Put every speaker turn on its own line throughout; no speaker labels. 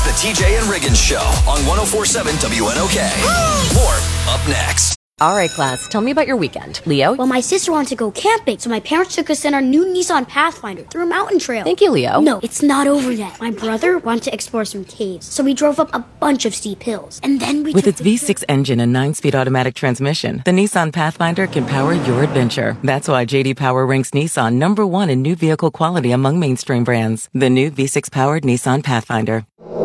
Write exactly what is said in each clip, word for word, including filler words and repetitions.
The T J and Riggins Show on one oh four point seven W N O K. More up next.
All right, class, tell me about your weekend. Leo?
Well, my sister wanted to go camping, so my parents took us in our new Nissan Pathfinder through a mountain trail.
Thank you, Leo.
No, it's not over yet. My brother wanted to explore some caves, so we drove up a bunch of steep hills. And then we
With its V six engine and nine-speed automatic transmission, the Nissan Pathfinder can power your adventure. That's why J D Power ranks Nissan number one in new vehicle quality among mainstream brands. The new V six-powered Nissan Pathfinder.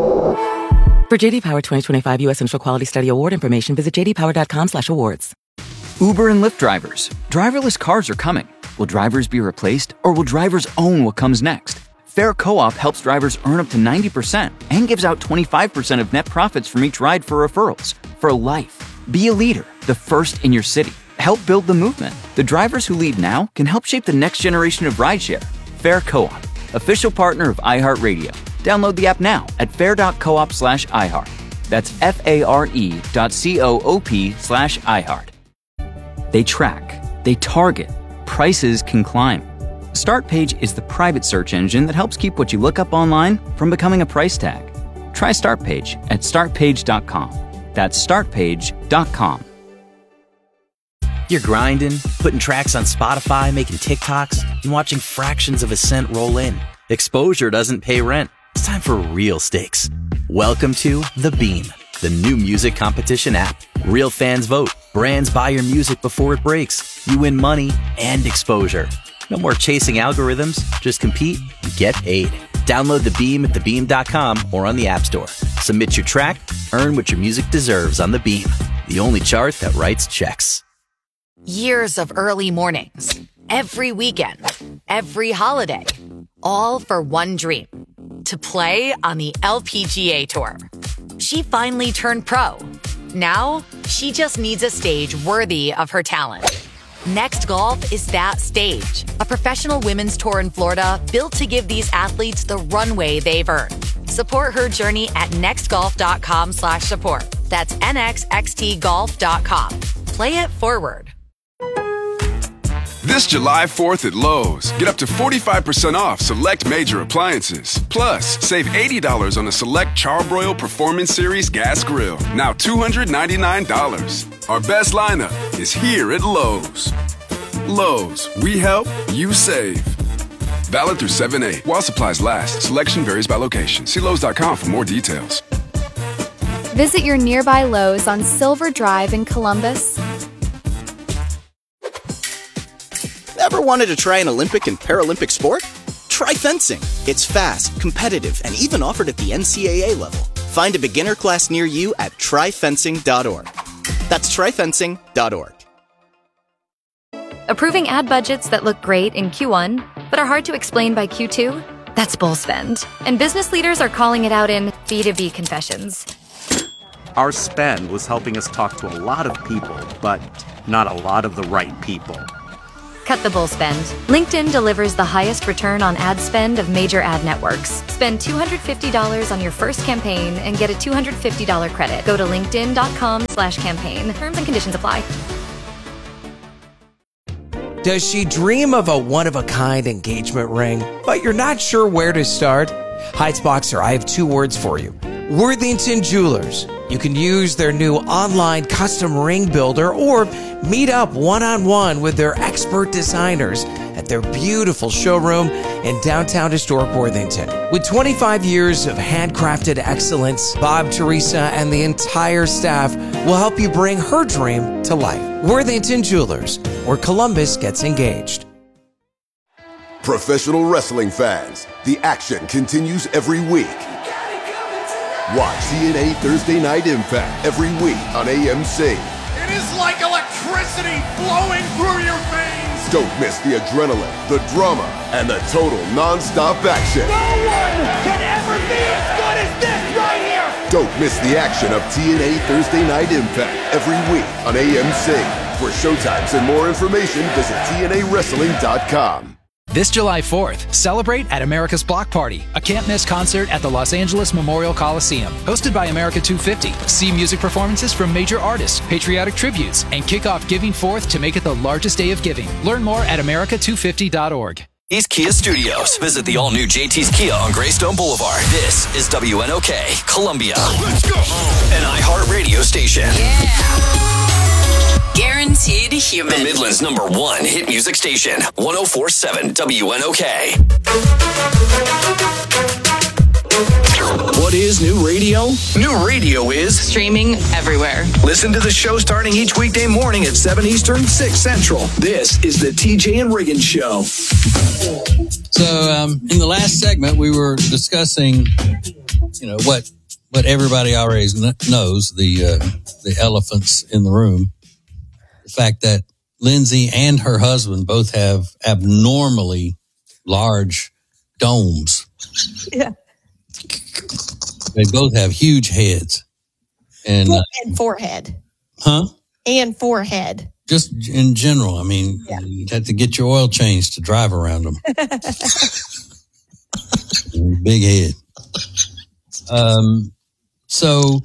For J D Power twenty twenty-five U S Central Quality Study Award information, visit j d power dot com slash awards.
Uber and Lyft drivers. Driverless cars are coming. Will drivers be replaced, or will drivers own what comes next? Fair Co-op helps drivers earn up to ninety percent and gives out twenty-five percent of net profits from each ride for referrals. For life. Be a leader, the first in your city. Help build the movement. The drivers who lead now can help shape the next generation of rideshare. Fair Co-op, official partner of iHeartRadio. Download the app now at fair.coop slash iHeart. That's F-A-R-E dot C-O-O-P slash iHeart. They track, they target, prices can climb. StartPage is the private search engine that helps keep what you look up online from becoming a price tag. Try StartPage at start page dot com. That's start page dot com.
You're grinding, putting tracks on Spotify, making TikToks, and watching fractions of a cent roll in. Exposure doesn't pay rent. It's time for real stakes. Welcome to The Beam, the new music competition app. Real fans vote. Brands buy your music before it breaks. You win money and exposure. No more chasing algorithms. Just compete and get paid. Download The Beam at the beam dot com or on the App Store. Submit your track. Earn what your music deserves on The Beam, the only chart that writes checks.
Years of early mornings, every weekend, every holiday, all for one dream, to play on the L P G A Tour. She finally turned pro. Now, she just needs a stage worthy of her talent. Next Golf is that stage, a professional women's tour in Florida built to give these athletes the runway they've earned. Support her journey at nextgolf.com slash support. That's N X X T golf dot com. Play it forward.
This July fourth at Lowe's, get up to forty-five percent off select major appliances. Plus, save eighty dollars on a select Charbroil Performance Series gas grill, now two hundred ninety-nine dollars. Our best lineup is here at Lowe's. Lowe's, we help, you save. Valid through seven eight. While supplies last, selection varies by location. See Lowe's dot com for more details.
Visit your nearby Lowe's on Silver Drive in Columbus.
Ever wanted to try an Olympic and Paralympic sport? Try fencing. It's fast, competitive, and even offered at the N C A A level. Find a beginner class near you at try fencing dot org. That's try fencing dot org.
Approving ad budgets that look great in Q one, but are hard to explain by Q two? That's bull spend. And business leaders are calling it out in B two B confessions.
Our spend was helping us talk to a lot of people, but not a lot of the right people.
Cut the bull spend. LinkedIn delivers the highest return on ad spend of major ad networks. Spend two hundred fifty dollars on your first campaign and get a two hundred fifty dollars credit. Go to linkedin.com slash campaign. Terms and conditions apply.
Does she dream of a one-of-a-kind engagement ring, but you're not sure where to start? Heights-Boxer, I have two words for you. Worthington Jewelers. You can use their new online custom ring builder or meet up one-on-one with their expert designers at their beautiful showroom in downtown historic Worthington. With twenty-five years of handcrafted excellence, Bob, Teresa, and the entire staff will help you bring her dream to life. Worthington Jewelers, where Columbus gets engaged.
Professional wrestling fans, the action continues every week. Watch T N A Thursday Night Impact every week on A M C.
It is like electricity flowing through your veins.
Don't miss the adrenaline, the drama, and the total non-stop action.
No one can ever be as good as this right here.
Don't miss the action of T N A Thursday Night Impact every week on A M C. For showtimes and more information, visit T N A wrestling dot com.
This July fourth, celebrate at America's Block Party, a can't-miss concert at the Los Angeles Memorial Coliseum. Hosted by America two fifty. See music performances from major artists, patriotic tributes, and kick off Giving Forth to make it the largest day of giving. Learn more at America two fifty dot org.
He's Kia Studios. Visit the all-new J T's Kia on Greystone Boulevard. This is W N O K, Columbia. Let's go! An iHeart radio station.
Yeah. Guaranteed human.
The Midland's number one hit music station. one oh four point seven W N O K. What is new radio? New radio is
Streaming everywhere.
Listen to the show starting each weekday morning at seven Eastern, six Central. This is the T J and Riggins Show.
So, um, in the last segment, we were discussing, you know, what what everybody already knows, the uh, the elephants in the room. The fact that Lindsay and her husband both have abnormally large domes.
Yeah.
They both have huge heads. And, uh,
and forehead.
huh?
And forehead.
Just in general, I mean, yeah. You have to get your oil changed to drive around them. Big head. Um, so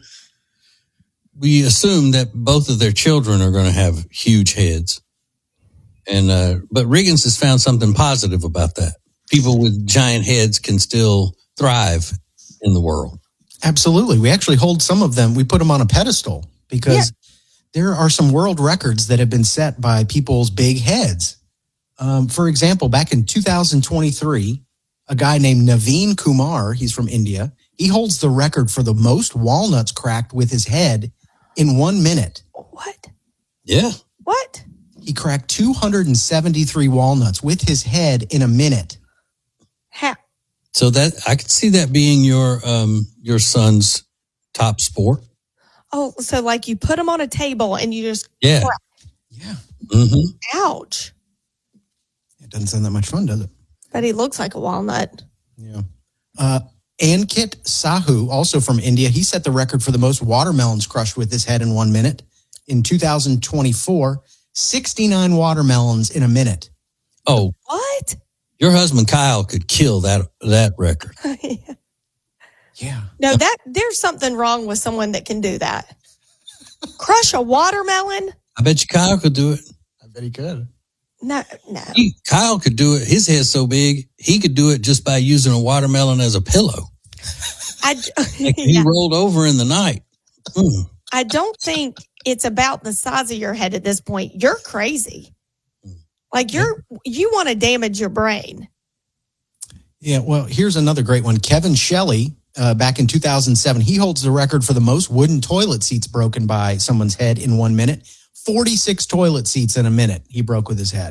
we assume that both of their children are going to have huge heads. And, uh, but Riggins has found something positive about that. People with giant heads can still thrive in the world.
Absolutely. We actually hold some of them. We put them on a pedestal because yeah. there are some world records that have been set by people's big heads. Um, for example, back in two thousand twenty-three, a guy named Naveen Kumar, he's from India, he holds the record for the most walnuts cracked with his head in one minute.
What?
Yeah.
What?
He cracked two hundred seventy-three walnuts with his head in a minute.
How?
So that I could see that being your um your son's top sport.
Oh, so like you put them on a table and you just
yeah
crack.
Yeah.
Mm-hmm.
Ouch.
It doesn't sound that much fun, does it?
But he looks like a walnut.
Yeah. Uh, Ankit Sahu, also from India, he set the record for the most watermelons crushed with his head in one minute. In two thousand twenty-four, sixty-nine watermelons in a minute.
Oh.
What?
Your husband Kyle could kill that that record.
yeah.
yeah.
No, that there's something wrong with someone that can do that. Crush a watermelon?
I bet you Kyle could do it.
I bet he could.
No, no.
He, Kyle could do it. His head's so big, he could do it just by using a watermelon as a pillow.
I,
like he yeah. rolled over in the night. Mm.
I don't think it's about the size of your head at this point. You're crazy. Like you're, you want to damage your brain.
Yeah, well, here's another great one. Kevin Shelley, uh, back in two thousand seven, he holds the record for the most wooden toilet seats broken by someone's head in one minute. forty-six toilet seats in a minute he broke with his head.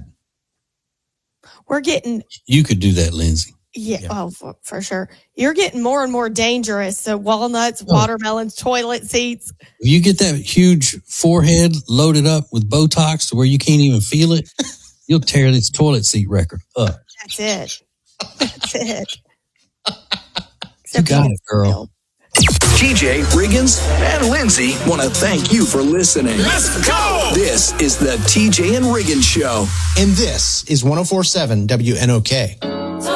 We're getting...
You could do that, Lindsay.
Yeah, yeah. oh, for, for sure. You're getting more and more dangerous. So walnuts, oh. watermelons, toilet seats.
If you get that huge forehead loaded up with Botox to where you can't even feel it, you'll tear this toilet seat record up.
That's it. That's it.
You got it, girl.
T J, Riggins, and Lindsay want to thank you for listening.
Let's go!
This is the T J and Riggins Show.
And this is one oh four point seven W N O K.